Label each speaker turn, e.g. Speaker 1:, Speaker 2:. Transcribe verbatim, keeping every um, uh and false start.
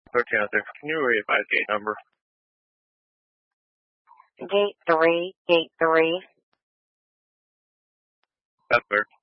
Speaker 1: thirteen oh six, can you readvise gate number?
Speaker 2: Gate three, gate three.
Speaker 1: That's fair.